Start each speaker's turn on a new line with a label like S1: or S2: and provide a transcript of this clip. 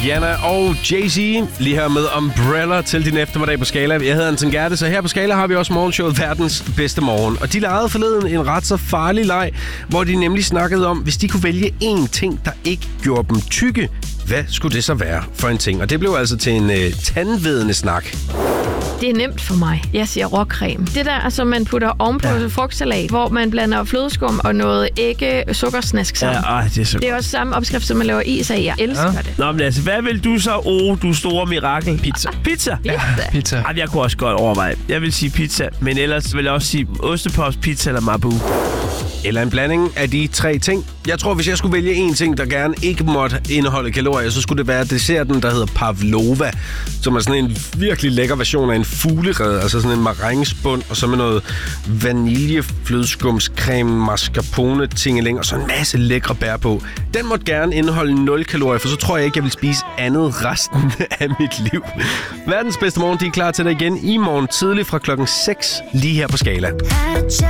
S1: Rihanna og Jay-Z lige her med Umbrella til din eftermiddag på Skala. Jeg hedder Anton Gerte, så her på Skala har vi også morgenshowet Verdens Bedste Morgen. Og de legede forleden en ret så farlig leg, hvor de nemlig snakkede om, hvis de kunne vælge én ting, der ikke gjorde dem tykke, hvad skulle det så være for en ting? Og det blev altså til en tandvedende snak.
S2: Det er nemt for mig. Jeg siger råcreme. Det der, som man putter ovenpå frugtsalat, hvor man blander flødeskum og noget sukkersnask sammen.
S3: Ja, det er så godt.
S2: Det er også samme opskrift, som man laver is af. Jeg elsker det.
S3: Nå, men altså, hvad vil du så, du store mirakel?
S4: Pizza.
S3: Pizza?
S4: Ja, pizza.
S3: Ej, jeg kunne også godt overveje. Jeg vil sige pizza, men ellers vil jeg også sige ostepops, pizza eller Mabu.
S1: Eller en blanding af de 3 ting. Jeg tror, hvis jeg skulle vælge en ting, der gerne ikke måtte indeholde kalorier, så skulle det være desserten, der hedder pavlova, som er sådan en virkelig lækker version af en fuglerede, altså sådan en marengebund, og så med noget vaniljeflødeskumscreme, mascarpone, tingeling, og så en masse lækre bær på. Den måtte gerne indeholde 0 kalorier, for så tror jeg ikke, jeg vil spise andet resten af mit liv. Verdens Bedste Morgen, de er klar til dig igen i morgen tidlig fra klokken 6, lige her på Skala.